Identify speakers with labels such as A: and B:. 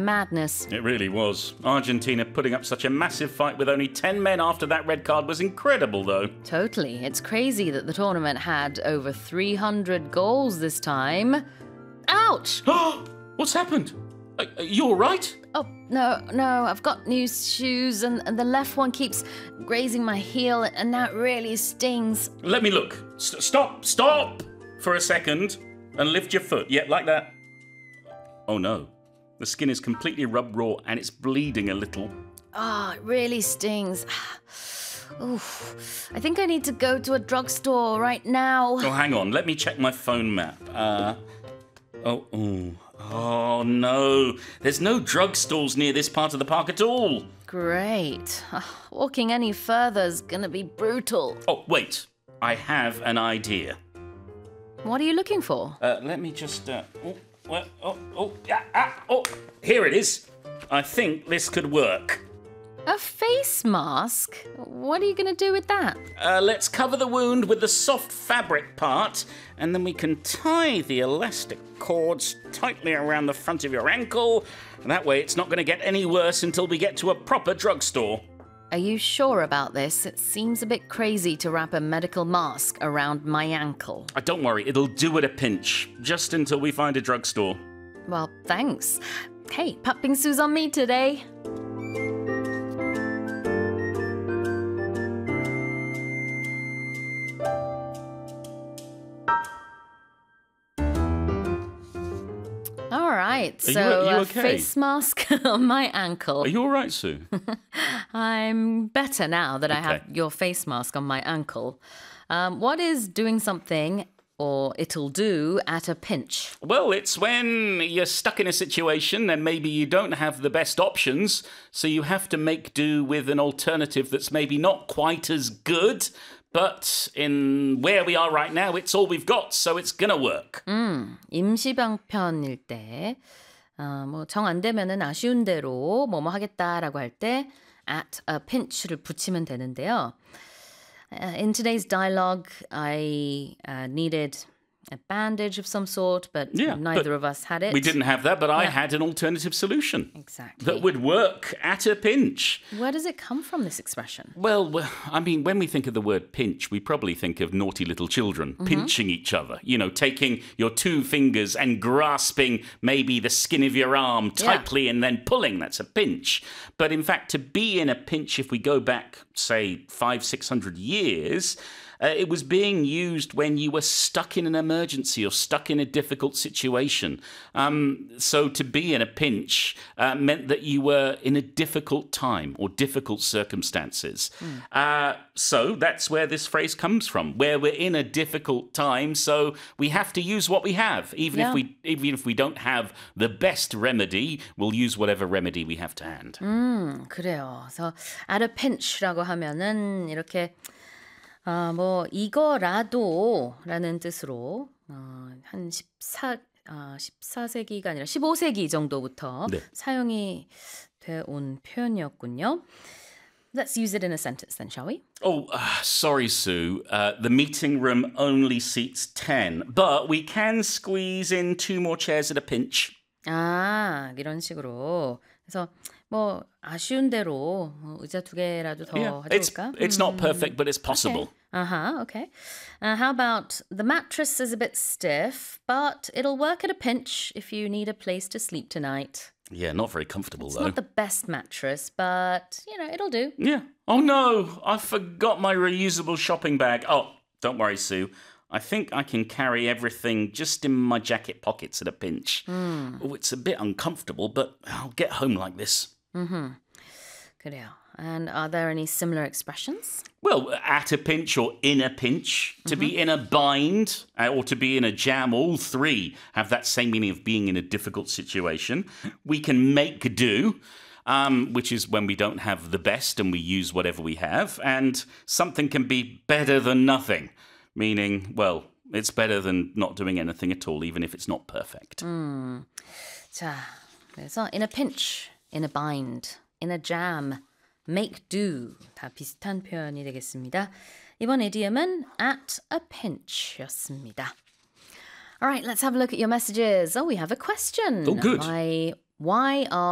A: madness.
B: It really was. Argentina putting up such a massive fight with only 10 men after that red card was incredible, though.
A: Totally. It's crazy that the tournament had over 300 goals this time. Ouch!
B: What's happened? Are you all right?
A: Oh, no, I've got new shoes and the left one keeps grazing my heel and that really stings.
B: Let me look. Stop for a second and lift your foot. Yeah, like that. Oh no. The skin is completely rubbed raw and it's bleeding a little.
A: It really stings. Oof. I think I need to go to a drugstore right now.
B: Oh, hang on. Let me check my phone map. Oh no. There's no drugstores near this part of the park at all.
A: Great. Walking any further is gonna be brutal.
B: Oh, wait. I have an idea.
A: What are you looking for?
B: Let me just... here it is. I think this could work.
A: A face mask? What are you going to do with that?
B: Let's cover the wound with the soft fabric part, and then we can tie the elastic cords tightly around the front of your ankle. And that way it's not going to get any worse until we get to a proper drugstore.
A: Are you sure about this? It seems a bit crazy to wrap a medical mask around my ankle.
B: Don't worry, it'll do at a pinch, just until we find a drugstore.
A: Well, thanks. Hey, 팥빙수's on me today. All right, so
B: you okay?
A: A face mask on my ankle.
B: Are you all right, Sue?
A: I'm better now that I have
B: Okay.
A: your face mask on my ankle. What is doing something, or it'll do, at a pinch?
B: Well, it's when you're stuck in a situation and maybe you don't have the best options, so you have to make do with an alternative that's maybe not quite as good, but in where we are right now, it's all we've got, so it's gonna work.
A: 임시방편일 때, 정 안 되면은 아쉬운 대로 뭐뭐 하겠다라고 할 때 at a pinch를 붙이면 되는데요. In today's dialogue, I needed a bandage of some sort, but neither of us had it.
B: We didn't have that, but I had an alternative solution.
A: Exactly.
B: That would work at a pinch.
A: Where does it come from, this expression?
B: Well, I mean, when we think of the word pinch, we probably think of naughty little children pinching each other. You know, taking your two fingers and grasping maybe the skin of your arm tightly and then pulling. That's a pinch. But in fact, to be in a pinch, if we go back, say, 500-600 years, it was being used when you were stuck in an emergency or stuck in a difficult situation. So to be in a pinch meant that you were in a difficult time or difficult circumstances. So that's where this phrase comes from, where we're in a difficult time, so we have to use what we have. Even if we don't have the best remedy, we'll use whatever remedy we have to hand.
A: 그래요. So at a pinch라고 하면은 이렇게 이거라도 라는 뜻으로 한 14세기가 아니라 15세기 정도부터 사용이 되어온 표현이었군요. Let's use it in a sentence then, shall we?
B: Oh, sorry, Sue. The meeting room only seats 10, but we can squeeze in 2 more chairs at a pinch.
A: 이런 식으로. 그래서 아쉬운 대로 의자 2개라도 더 가져올까?
B: It's not perfect, but it's possible.
A: Okay. How about the mattress is a bit stiff, but it'll work at a pinch if you need a place to sleep tonight.
B: Yeah, not very comfortable,
A: It's
B: though.
A: not the best mattress, but, it'll do.
B: Yeah. Oh, no, I forgot my reusable shopping bag. Oh, don't worry, Sue. I think I can carry everything just in my jacket pockets at a pinch. Oh, it's a bit uncomfortable, but I'll get home like this.
A: 그래요. And are there any similar expressions?
B: Well, at a pinch or in a pinch, to be in a bind or to be in a jam, all three have that same meaning of being in a difficult situation. We can make do, which is when we don't have the best and we use whatever we have. And something can be better than nothing, meaning, well, it's better than not doing anything at all, even if it's not perfect.
A: 자, 그래서 in a pinch, in a bind, in a jam, make do 다 비슷한 표현이 되겠습니다. 이번 idiom은 at a pinch였습니다. All right, let's have a look at your messages. Oh, we have a question.
B: Oh, good.
A: Why are